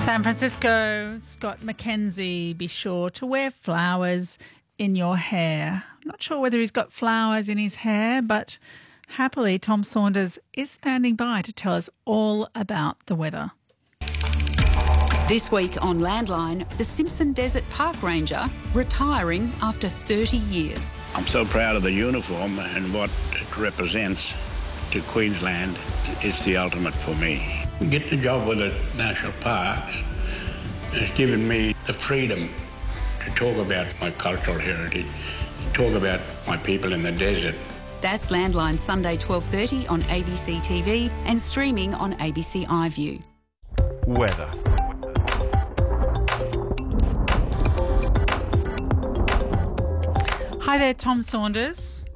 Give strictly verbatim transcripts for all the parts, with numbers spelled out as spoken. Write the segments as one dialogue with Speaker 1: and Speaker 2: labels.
Speaker 1: San Francisco, Scott McKenzie, be sure to wear flowers in your hair. I'm not sure whether he's got flowers in his hair, but happily Tom Saunders is standing by to tell us all about the weather.
Speaker 2: This week on Landline, the Simpson Desert Park Ranger retiring after thirty years.
Speaker 3: I'm so proud of the uniform and what it represents to Queensland. It's the ultimate for me. Get the job with the national parks has given me the freedom to talk about my cultural heritage, talk about my people in the desert.
Speaker 2: That's Landline Sunday twelve thirty on A B C T V and streaming on A B C iView.
Speaker 4: Weather.
Speaker 1: Hi there, Tom Saunders.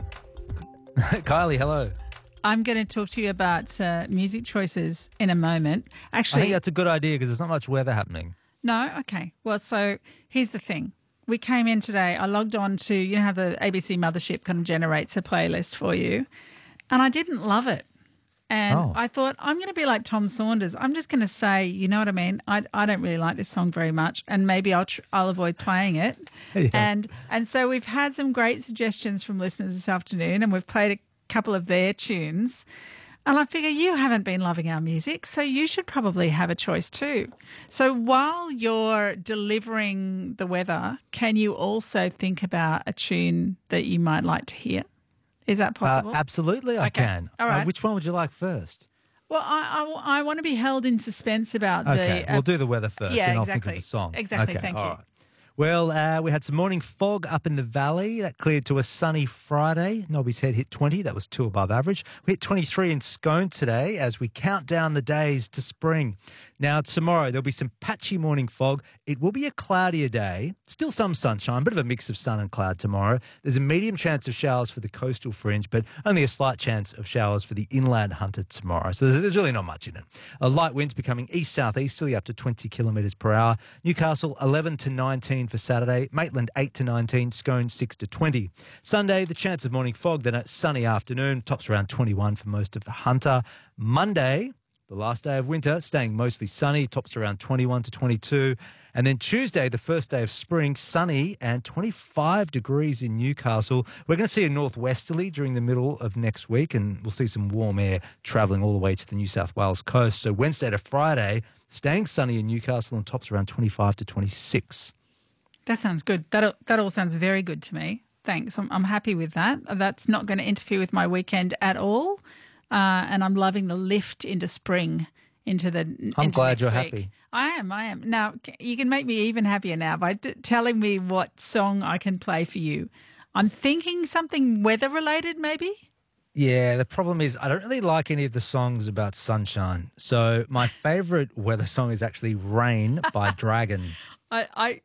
Speaker 5: Kylie, hello.
Speaker 1: I'm going to talk to you about uh, music choices in a moment.
Speaker 5: I
Speaker 1: Actually,
Speaker 5: think that's a good idea because there's not much weather happening.
Speaker 1: no? Okay. Well, so here's the thing. We came in today, I logged on to, you know how the A B C Mothership kind of generates a playlist for you, and I didn't love it. And
Speaker 5: Oh.
Speaker 1: I thought, I'm going to be like Tom Saunders. I'm just going to say, you know what I mean? I, I don't really like this song very much, and maybe I'll tr- I'll avoid playing it.
Speaker 5: Yeah.
Speaker 1: And and so we've had some great suggestions from listeners this afternoon, and we've played a couple of their tunes. And I figure you haven't been loving our music, so you should probably have a choice too. So while you're delivering the weather, can you also think about a tune that you might like to hear? Is that
Speaker 5: Uh,
Speaker 1: possible?
Speaker 5: absolutely, I
Speaker 1: Okay.
Speaker 5: can.
Speaker 1: All
Speaker 5: Uh,
Speaker 1: right.
Speaker 5: which one would you like first?
Speaker 1: Well, I, I, I want to be held in suspense about
Speaker 5: Okay,
Speaker 1: the... uh,
Speaker 5: we'll do the weather first,
Speaker 1: yeah,
Speaker 5: and I'll
Speaker 1: exactly.
Speaker 5: think of the song.
Speaker 1: Exactly,
Speaker 5: Okay,
Speaker 1: thank
Speaker 5: all
Speaker 1: you.
Speaker 5: right. Well, uh, we had some morning fog up in the valley. That cleared to a sunny Friday. Nobby's Head hit twenty. That was two above average. We hit twenty-three in Scone today as we count down the days to spring. Now, tomorrow, there'll be some patchy morning fog. It will be a cloudier day. Still some sunshine, bit of a mix of sun and cloud tomorrow. There's a medium chance of showers for the coastal fringe, but only a slight chance of showers for the inland hunter tomorrow. So there's, there's really not much in it. A light winds becoming east-southeasterly up to twenty kilometres per hour. Newcastle, eleven to nineteen for Saturday. Maitland, eight to nineteen. Scone, six to twenty. Sunday, the chance of morning fog, then a sunny afternoon. Tops around twenty-one for most of the hunter. Monday, the last day of winter, staying mostly sunny, tops around twenty-one to twenty-two. And then Tuesday, the first day of spring, sunny and twenty-five degrees in Newcastle. We're going to see a northwesterly during the middle of next week, and we'll see some warm air travelling all the way to the New South Wales coast. So Wednesday to Friday, staying sunny in Newcastle and tops around twenty-five to twenty-six.
Speaker 1: That sounds good. That that all sounds very good to me. Thanks. I'm, I'm happy with that. That's not going to interfere with my weekend at all. Uh, and I'm loving the lift into spring, into the.
Speaker 5: I'm
Speaker 1: into
Speaker 5: glad
Speaker 1: next
Speaker 5: you're
Speaker 1: week.
Speaker 5: happy.
Speaker 1: I am. I am. Now c- you can make me even happier now by d- telling me what song I can play for you. I'm thinking something weather related, maybe.
Speaker 5: Yeah, the problem is I don't really like any of the songs about sunshine. So my favourite weather song is actually Rain by Dragon.
Speaker 1: I, I